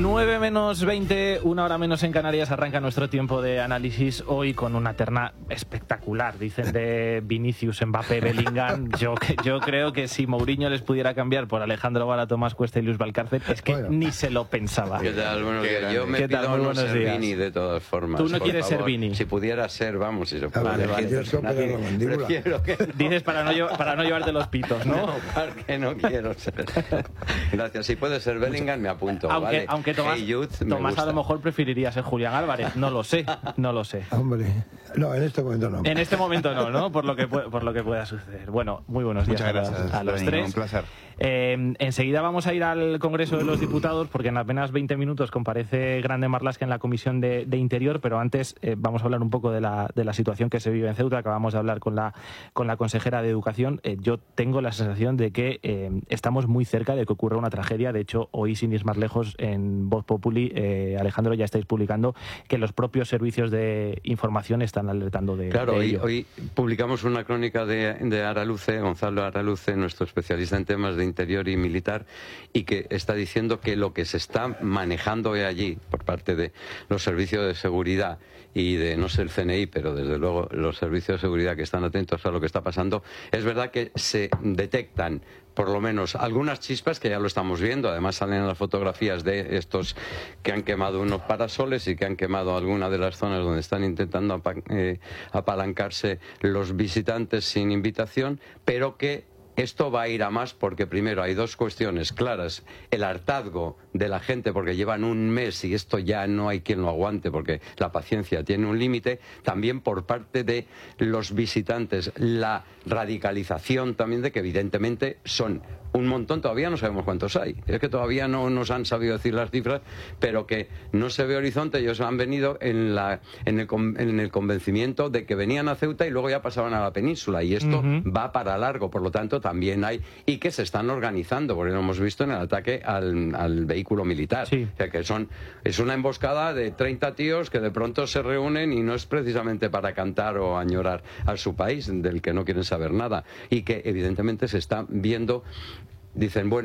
9 menos 20, una hora menos en Canarias, arranca nuestro tiempo de análisis hoy con una terna espectacular. Dicen de Vinicius, Mbappé, Bellingham. Yo creo que si Mourinho les pudiera cambiar por Alejandro Bala, Tomás Cuesta y Luis Valcárcel, es que ni se lo pensaba. ¿Qué tal? Buenos días. Yo me pido no ser Vini de todas formas. Tú no quieres ser Vini. Si pudiera ser, vamos, si se puede. Prefiero que... Dices para no llevarte los pitos, ¿no? No, porque no quiero ser. Gracias. Si puede ser Bellingham, me apunto. Aunque Tomás a lo mejor preferiría ser Julián Álvarez. No lo sé. Hombre, no, en este momento no. En este momento no, por lo que pueda suceder. Bueno, muy buenos días. Muchas gracias, a los tres. Un placer. Enseguida vamos a ir al Congreso de los Diputados porque en apenas 20 minutos comparece Grande Marlaska en la Comisión de Interior, pero antes vamos a hablar un poco de la situación que se vive en Ceuta. Acabamos de hablar con la consejera de Educación. Yo tengo la sensación de que estamos muy cerca de que ocurra una tragedia. De hecho, hoy, sin ir más lejos, en Voz Populi, Alejandro, ya estáis publicando que los propios servicios de información están alertando de ello. Hoy publicamos una crónica de Araluce, Gonzalo Araluce, nuestro especialista en temas de interior y militar, y que está diciendo que lo que se está manejando allí por parte de los servicios de seguridad y de, no sé el CNI, pero desde luego los servicios de seguridad que están atentos a lo que está pasando, es verdad que se detectan por lo menos algunas chispas que ya lo estamos viendo. Además salen las fotografías de estos que han quemado unos parasoles y que han quemado alguna de las zonas donde están intentando apalancarse los visitantes sin invitación, pero que esto va a ir a más porque primero hay dos cuestiones claras: el hartazgo de la gente porque llevan un mes y esto ya no hay quien lo aguante porque la paciencia tiene un límite. También por parte de los visitantes la radicalización también de que evidentemente son un montón, todavía no sabemos cuántos hay, es que todavía no nos han sabido decir las cifras, pero que no se ve horizonte. Ellos han venido en el convencimiento de que venían a Ceuta y luego ya pasaban a la península, y esto va para largo. Por lo tanto también hay, y que se están organizando, porque lo hemos visto en el ataque al vehículo militar. Sí. O sea que es una emboscada de 30 tíos que de pronto se reúnen y no es precisamente para cantar o añorar a su país, del que no quieren saber nada, y que evidentemente se está viendo. Dicen, bueno,